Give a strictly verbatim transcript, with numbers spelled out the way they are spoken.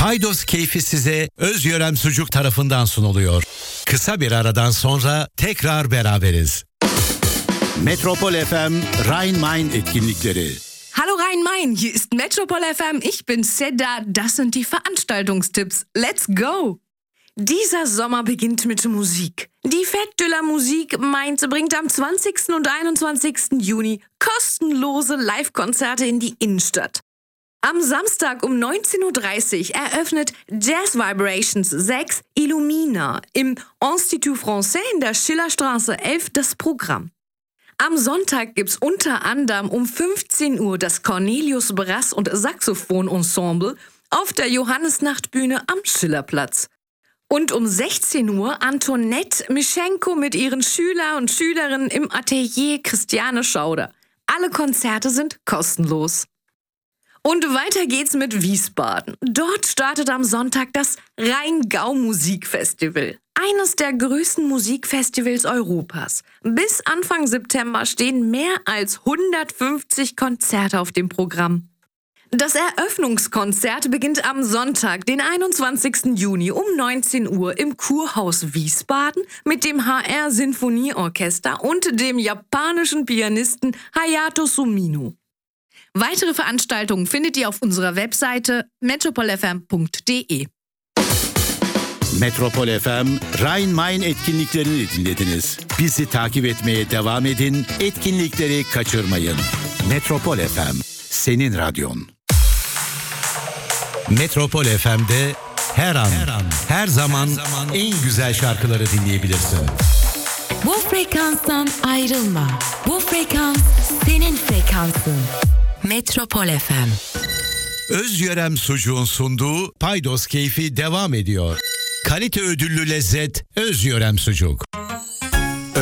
Paydos keyfi size Özyörem Sucuk tarafından sunuluyor. Kısa bir aradan sonra tekrar beraberiz. Metropol F M Rhein-Main etkinlikleri. Hallo Rhein-Main, hier ist Metropol F M, ich bin Seda, das sind die Veranstaltungstipps. Let's go! Dieser Sommer beginnt mit Musik. Die Fête de la Musique Mainz bringt am zwanzigsten und einundzwanzigsten Juni kostenlose Live-Konzerte in die Innenstadt. Am Samstag um neunzehn Uhr dreißig eröffnet Jazz Vibrations sechs Illumina im Institut Français in der Schillerstraße elf das Programm. Am Sonntag gibt's unter anderem um fünfzehn Uhr das Cornelius Brass- und Saxophon-Ensemble auf der Johannisnachtbühne am Schillerplatz. Und um sechzehn Uhr Antoinette Mischenko mit ihren Schüler und Schülerinnen im Atelier Christiane Schauder. Alle Konzerte sind kostenlos. Und weiter geht's mit Wiesbaden. Dort startet am Sonntag das Rheingau-Musikfestival. Eines der größten Musikfestivals Europas. Bis Anfang September stehen mehr als hundertfünfzig Konzerte auf dem Programm. Das Eröffnungskonzert beginnt am Sonntag, den einundzwanzigsten Juni um neunzehn Uhr im Kurhaus Wiesbaden mit dem H R Sinfonieorchester und dem japanischen Pianisten Hayato Sumino. Weitere Veranstaltungen findet ihr auf unserer Webseite metropol f m punkt d e. Metropol F M Rhein-Main etkinliklerini dinlediniz. Bizi takip etmeye devam edin, etkinlikleri kaçırmayın. Metropol F M, senin radyon. Metropol F M'de her an, her, an, her zaman, her zaman en güzel şarkıları dinleyebilirsin. Bu frekanstan ayrılma. Bu frekans senin frekansın. Metropol F M. Özyörem Sucuk'un sunduğu Paydos keyfi devam ediyor. Kalite ödüllü lezzet Özyörem Sucuk.